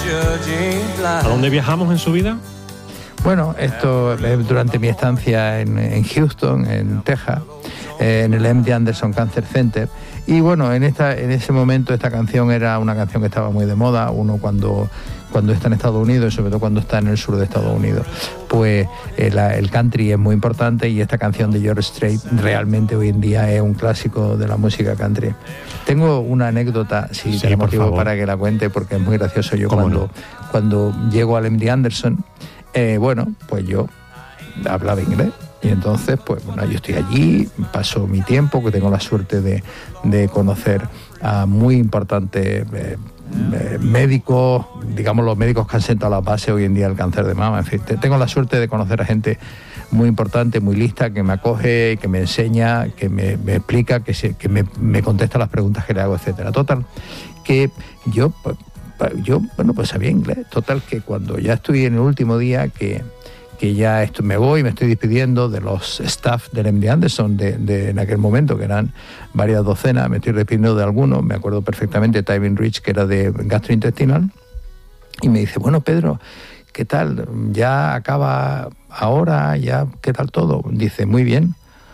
¿A dónde viajamos en su vida? Bueno, esto durante mi estancia en Houston, en Texas, en el MD Anderson Cancer Center. Y bueno, en ese momento esta canción era una canción que estaba muy de moda. Uno cuando está en Estados Unidos y sobre todo cuando está en el sur de Estados Unidos, pues el country es muy importante, y esta canción de George Strait realmente hoy en día es un clásico de la música country. Tengo una anécdota, si tenemos motivo para que la cuente, porque es muy gracioso. Yo cuando llego al MD Anderson, pues yo hablaba inglés. Y entonces, pues bueno, yo estoy allí, paso mi tiempo, que tengo la suerte de conocer a muy importantes médicos, digamos los médicos que han sentado la base hoy en día del cáncer de mama. En fin, tengo la suerte de conocer a gente muy importante, muy lista, que me acoge, que me enseña, que me explica, que me contesta las preguntas que le hago, etcétera. Total, que yo sabía inglés. Total, que cuando ya estoy en el último día, que ya me estoy despidiendo de los staff del MD Anderson de en aquel momento, que eran varias docenas, me estoy despidiendo de algunos. Me acuerdo perfectamente de Tywin Rich, que era de gastrointestinal, y me dice: bueno, Pedro, ¿qué tal? ¿Ya acaba ahora? ¿Ya qué tal todo? Dice: muy bien.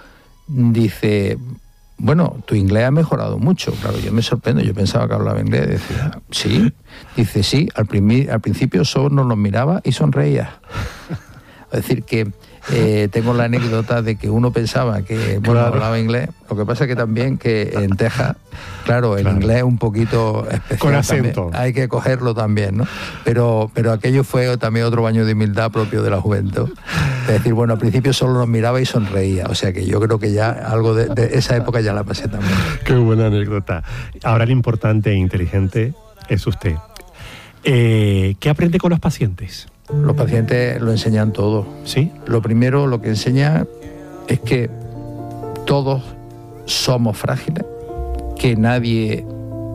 Dice: bueno, tu inglés ha mejorado mucho. Claro, yo me sorprendo, yo pensaba que hablaba inglés. Decía: ¿sí? Dice: sí, al principio solo nos los miraba y sonreía. Es decir, que tengo la anécdota de que uno pensaba que hablaba inglés. Lo que pasa es que también que en Texas, claro, el inglés es un poquito especial. Con acento. Hay que cogerlo también, ¿no? Pero aquello fue también otro baño de humildad propio de la juventud. Es decir, bueno, al principio solo nos miraba y sonreía. O sea que yo creo que ya algo de esa época ya la pasé también. Qué buena anécdota. Ahora, el importante e inteligente es usted. ¿Qué aprende con los pacientes? Los pacientes lo enseñan todo. ¿Sí? Lo primero, lo que enseña es que todos somos frágiles, que nadie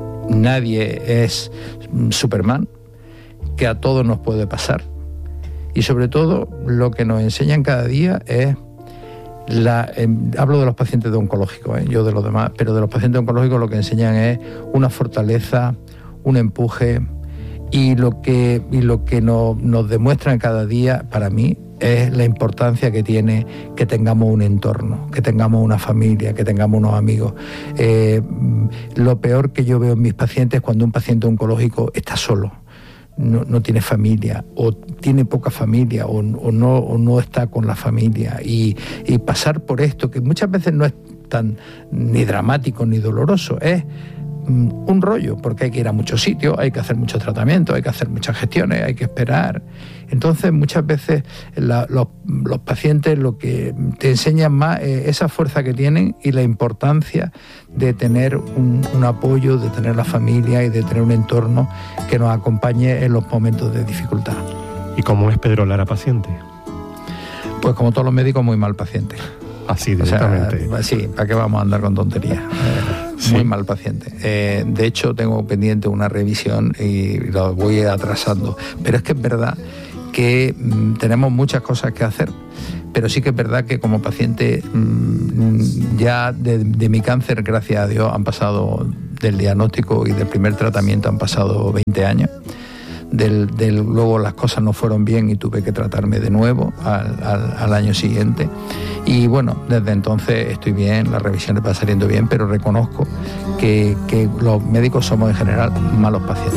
es Superman, que a todos nos puede pasar. Y sobre todo, lo que nos enseñan cada día es hablo de los pacientes de oncológicos, yo de los demás, pero de los pacientes oncológicos lo que enseñan es una fortaleza, un empuje. Y lo que nos demuestran cada día, para mí, es la importancia que tiene que tengamos un entorno, que tengamos una familia, que tengamos unos amigos. Lo peor que yo veo en mis pacientes es cuando un paciente oncológico está solo, no tiene familia, o tiene poca familia, o no está con la familia. Y pasar por esto, que muchas veces no es tan ni dramático ni doloroso, es un rollo, porque hay que ir a muchos sitios, hay que hacer muchos tratamientos, hay que hacer muchas gestiones, hay que esperar. Entonces muchas veces los pacientes lo que te enseñan más es esa fuerza que tienen y la importancia de tener un apoyo, de tener la familia y de tener un entorno que nos acompañe en los momentos de dificultad. ¿Y cómo es Pedro Lara paciente? Pues como todos los médicos, muy mal paciente. Así directamente. O sea, sí, ¿para qué vamos a andar con tonterías? Sí. Muy mal paciente. De hecho, tengo pendiente una revisión y lo voy atrasando. Pero es que es verdad que tenemos muchas cosas que hacer. Pero sí que es verdad que como paciente ya de mi cáncer, gracias a Dios, han pasado del diagnóstico y del primer tratamiento han pasado 20 años. Luego las cosas no fueron bien y tuve que tratarme de nuevo al año siguiente. Y bueno, desde entonces estoy bien, las revisiones van saliendo bien, pero reconozco que los médicos somos en general malos pacientes.